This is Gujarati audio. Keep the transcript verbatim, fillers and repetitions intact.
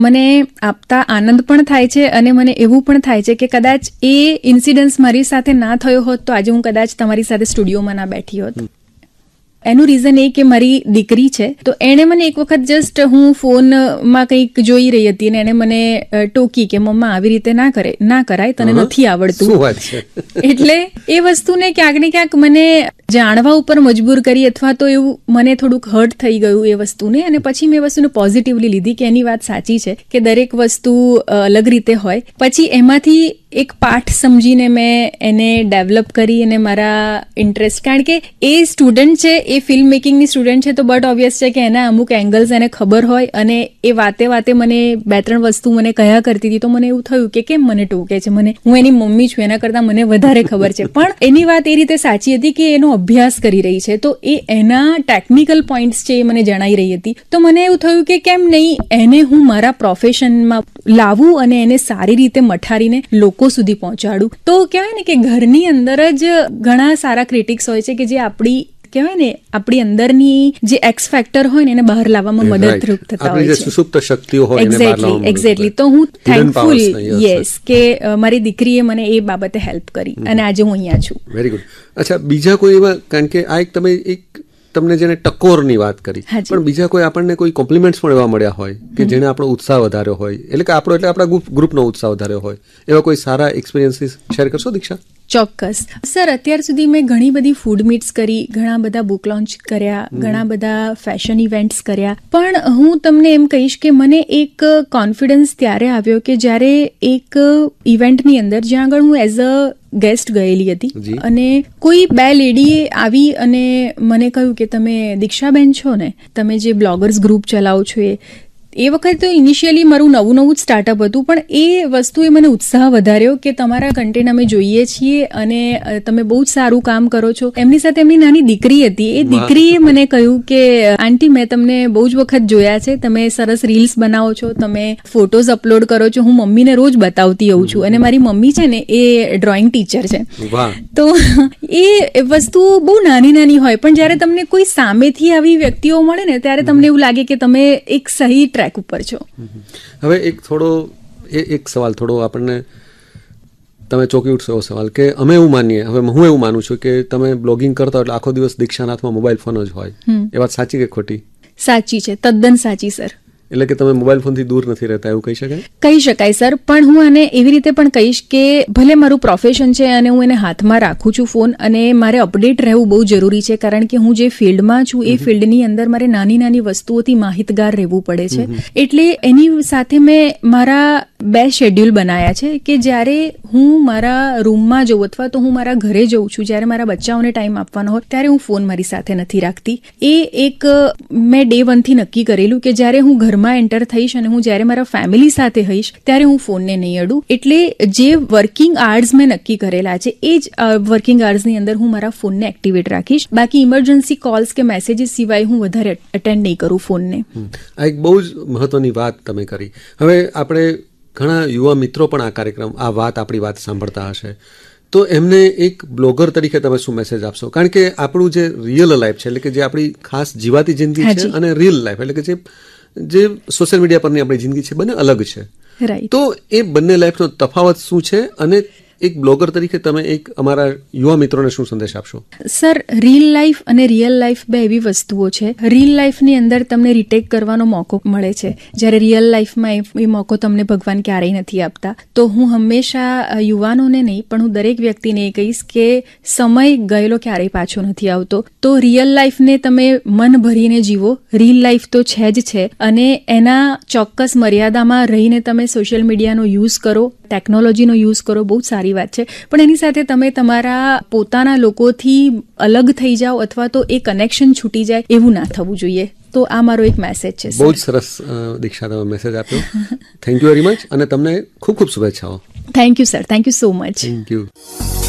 મને આપતા આનંદ પણ થાય છે અને મને એવું પણ થાય છે કે કદાચ એ ઇન્સિડન્સ મારી સાથે ના થયો હોત તો આજે હું કદાચ તમારી સાથે સ્ટુડિયોમાં ના બેઠી હોત. એનું રીઝન એ કે મારી દીકરી છે, તો એણે મને એક વખત જસ્ટ હું ફોનમાં કંઈક જોઈ રહી હતી અને એણે મને ટોકી કે મમ્મા આવી રીતે ના કરે ના કરાય, તને નથી આવડતું. એટલે એ વસ્તુને ક્યાંક ને ક્યાંક મને જાણવા ઉપર મજબૂર કરી, અથવા તો એવું મને થોડુંક હર્ટ થઈ ગયું એ વસ્તુને. અને પછી મેં વસ્તુને પોઝિટિવલી લીધી કે એની વાત સાચી છે કે દરેક વસ્તુ અલગ રીતે હોય. પછી એમાંથી એક પાઠ સમજીને મેં એને ડેવલપ કરી અને મારા ઇન્ટરેસ્ટ, કારણ કે એ સ્ટુડન્ટ છે, એ ફિલ્મ મેકિંગની સ્ટુડન્ટ છે, તો બટ ઓબ્વિયસ છે કે એના અમુક એંગલ્સ એને ખબર હોય. અને એ વાતે વાતે મને બે ત્રણ વસ્તુ મને કયા કરતી હતી, તો મને એવું થયું કે કેમ મને ટોકે છે, મને હું એની મમ્મી છું, એના કરતાં મને વધારે ખબર છે. પણ એની વાત એ રીતે સાચી હતી કે એનો અભ્યાસ કરી રહી છે, તો એ એના ટેકનિકલ પોઈન્ટ્સ છે એ મને જણાઈ રહી હતી. તો મને એવું થયું કે કેમ નહીં એને હું મારા પ્રોફેશનમાં લાવું અને એને સારી રીતે મઠારીને લોકો સુધી પહોંચાડું. તો કહેવાય ને કે ઘરની અંદર જ ઘણા સારા ક્રિટિક્સ હોય છે કે જે આપણી કહેવાય ને આપણી અંદરની જે એક્સ ફેક્ટર હોય ને એને બહાર લાવવામાં મદદરૂપ થતા હોય છે. સુસુપ્ત શક્તિઓ હોય એને બહાર લાવવામાં. એક્ઝેક્ટલી. તો હું થેન્કફુલ યસ કે મારી દીકરીએ મને એ બાબતે હેલ્પ કરી અને આજે હું અહીંયા છું. Very good. અચ્છા, બીજા કોઈ એવા, કારણ કે આ એક તમે એક તમને જેને ટકોરની વાત કરી, પણ બીજા કોઈ આપણને કોઈ કોમ્પ્લિમેન્ટ્સ પણ એવા મળ્યા હોય કે જેને આપણો ઉત્સાહ વધાર્યો હોય, એટલે કે આપણો એટલે આપણા ગ્રુપનો ઉત્સાહ વધાર્યો હોય, એવા કોઈ સારા એક્સપિરિયન્સીસ શેર કરશો દીક્ષા? ચોક્કસ સર. અત્યાર સુધી મેં ઘણી બધી ફૂડ મીટ્સ કરી, ઘણા બધા બુક લોન્ચ કર્યા, ઘણા બધા ફેશન ઇવેન્ટ્સ કર્યા, પણ હું તમને એમ કહીશ કે મને એક કોન્ફિડન્સ ત્યારે આવ્યો કે જ્યારે એક ઇવેન્ટની અંદર જ્યાં આગળ હું એઝ અ ગેસ્ટ ગયેલી હતી અને કોઈ બે લેડીએ આવી અને મને કહ્યું કે તમે દીક્ષાબેન છો ને, તમે જે બ્લોગર્સ ગ્રુપ ચલાવો છો. એ એ વખતે તો ઇનિશિયલી મારું નવું નવું જ સ્ટાર્ટઅપ હતું, પણ એ વસ્તુએ મને ઉત્સાહ વધાર્યો કે તમારા કન્ટેન્ટ અમે જોઈએ છીએ અને તમે બહુ જ સારું કામ કરો છો. એમની સાથે એમની નાની દીકરી હતી. એ દીકરીએ મને કહ્યું કે આંટી મેં તમને બહુ જ વખત જોયા છે, તમે સરસ રીલ્સ બનાવો છો, તમે ફોટોઝ અપલોડ કરો છો, હું મમ્મીને રોજ બતાવતી હોઉં છું. અને મારી મમ્મી છે ને એ ડ્રોઈંગ ટીચર છે. તો એ વસ્તુ બહુ નાની નાની હોય, પણ જયારે તમને કોઈ સામેથી આવી વ્યક્તિઓ મળે ને ત્યારે તમને એવું લાગે કે તમે એક સહી ટ્રેક ઉપર છો. હવે એક થોડો એક સવાલ થોડો આપણને તમે ચોંકી ઉઠશો એવો સવાલ કે અમે એવું માનીએ, હવે હું એવું માનું છું કે તમે બ્લોગિંગ કરતા એટલે આખો દિવસ દીક્ષાના હાથમાં મોબાઈલ ફોન જ હોય. એ વાત સાચી કે ખોટી? સાચી છે, તદ્દન સાચી સર. એટલે કે તમે મોબાઈલ ફોનથી દૂર નથી રહેતા એવું કહી શકાય? કહી શકાય સર, પણ હું આને એવી રીતે પણ કહીશ કે ભલે મારું પ્રોફેશન છે અને હું એને હાથમાં રાખું છું ફોન, અને મારે અપડેટ રહેવું બહુ જરૂરી છે, કારણ કે હું જે ફિલ્ડમાં છું એ ફિલ્ડની અંદર મારે નાની નાની વસ્તુઓથી માહિતગાર રહેવું પડે છે. એટલે એની સાથે મેં મારા બે શેડ્યુલ બનાવ્યા છે કે જ્યારે હું મારા રૂમમાં જઉં અથવા તો હું મારા ઘરે જઉં છું, જ્યારે મારા બચ્ચાઓને ટાઈમ આપવાનો હોય ત્યારે હું ફોન મારી સાથે નથી રાખતી. એ એક મેં ડે વનથી નક્કી કરેલું કે જ્યારે હું ઘરમાં એન્ટર થઈશ અને હું જ્યારે મારા ફેમિલી સાથે હઈશ ત્યારે હું ફોનને નહીં અડું. એટલે જે વર્કિંગ આવર્સ મેં નક્કી કરેલા છે એ જ વર્કિંગ આવર્સની અંદર હું મારા ફોનને એક્ટિવેટ રાખીશ. બાકી ઇમરજન્સી કોલ્સ કે મેસેજીસ સિવાય હું વધારે અટેન્ડ નહીં કરું ફોનને. આ એક બહુ જ મહત્વની વાત તમે કરી. હવે આપણે ઘણા યુવા મિત્રો પણ આ કાર્યક્રમ આ વાત આપણી વાત સાંભળતા હશે, તો એમને એક બ્લોગર તરીકે તમે શું મેસેજ આપશો? કારણ કે આપણું જે રિયલ લાઈફ છે, એટલે કે જે આપણી ખાસ જીવાતી જિંદગી છે, અને રિયલ લાઈફ એટલે કે જે જે સોશિયલ મીડિયા પરની આપણી જિંદગી છે, બંને અલગ છે. તો એ બંને લાઈફનો તફાવત શું છે, અને એક બ્લોગર તરીકે તમે એક અમારા યુવા મિત્રોને શું સંદેશ આપશો? સર, રીલ લાઈફ અને રિયલ લાઈફ બે એવી વસ્તુઓ છે. રીલ લાઈફની અંદર તમને રીટેક કરવાનો મોકો મળે છે, જ્યારે રિયલ લાઈફમાં એ મોકો તમને ભગવાન ક્યારેય નથી આપતા. તો હું હંમેશા યુવાનોને નહીં પણ હું દરેક વ્યક્તિને એ કહીશ કે સમય ગયેલો ક્યારેય પાછો નથી આવતો. તો રિયલ લાઈફને તમે મન ભરીને જીવો. રીલ લાઈફ તો છે જ છે, અને એના ચોક્કસ મર્યાદામાં રહીને તમે સોશિયલ મીડિયાનો યુઝ કરો, ટેકનોલોજીનો યુઝ કરો, બહુ સારી વાત છે. પણ એની સાથે તમે તમારા પોતાના લોકોથી અલગ થઈ જાઓ અથવા તો એ કનેક્શન છૂટી જાય, એવું ના થવું જોઈએ. તો આ મારો એક મેસેજ છે. બહુ જ સરસ દીક્ષા, તમે મેસેજ આપ્યો. થેન્ક યુ વેરી મચ, અને તમને ખૂબ ખૂબ શુભેચ્છાઓ. Thank you sir, thank you so much. Thank you.